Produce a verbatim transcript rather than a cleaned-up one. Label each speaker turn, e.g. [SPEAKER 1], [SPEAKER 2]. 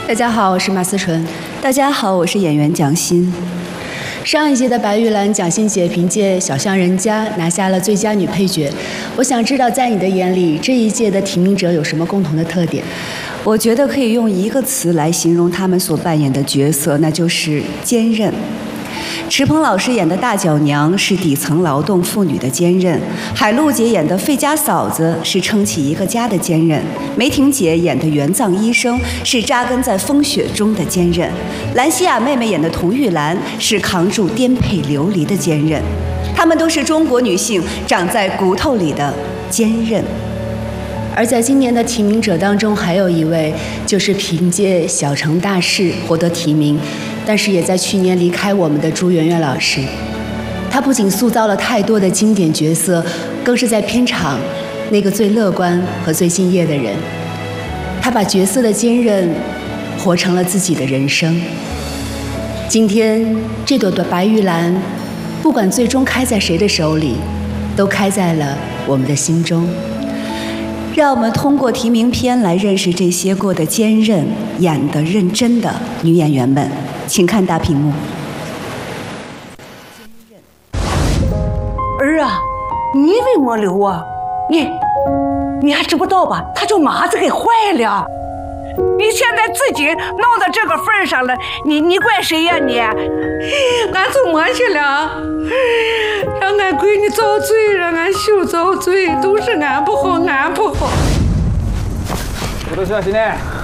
[SPEAKER 1] 大家好，我是马思纯。
[SPEAKER 2] 大家好，我是演员蒋欣。
[SPEAKER 1] 上一届的白玉兰，蒋欣姐凭借《小巷人家》拿下了最佳女配角。我想知道，在你的眼里，这一届的提名者有什么共同的特点？
[SPEAKER 2] 我觉得可以用一个词来形容他们所扮演的角色，那就是坚韧。池鹏老师演的大脚娘是底层劳动妇女的坚韧，海璐姐演的费家嫂子是撑起一个家的坚韧，梅婷姐演的援藏医生是扎根在风雪中的坚韧，兰西亚妹妹演的童玉兰是扛住颠沛流离的坚韧。她们都是中国女性长在骨头里的坚韧。
[SPEAKER 1] 而在今年的提名者当中，还有一位就是凭借《小城大事》获得提名，但是也在去年离开我们的朱媛媛老师。她不仅塑造了太多的经典角色，更是在片场那个最乐观和最敬业的人。她把角色的坚韧活成了自己的人生。今天这朵朵白玉兰，不管最终开在谁的手里，都开在了我们的心中。
[SPEAKER 2] 让我们通过提名片来认识这些过得坚韧、演得认真的女演员们，请看大屏幕。
[SPEAKER 3] 儿啊，你为么流啊？你，你还知不道吧？他叫麻子给坏了。你现在自己闹到这个份上了，你你怪谁呀你？
[SPEAKER 4] 俺做么去了？让俺闺女遭罪，让俺媳遭罪，都是俺不好，俺不好。
[SPEAKER 5] 我都是现在。